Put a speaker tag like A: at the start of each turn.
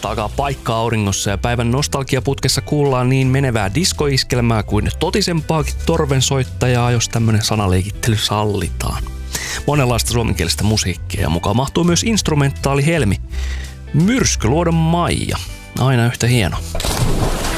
A: takaa paikkaa auringossa ja päivän nostalgiaputkessa kuullaan niin menevää diskoiskelmää kuin totisempaakin torvensoittajaa, jos tämmönen sanaleikittely sallitaan. Monenlaista suomenkielistä musiikkia ja mukaan mahtuu myös instrumentaali helmi. Myrskyluodon Maija. Aina yhtä hieno.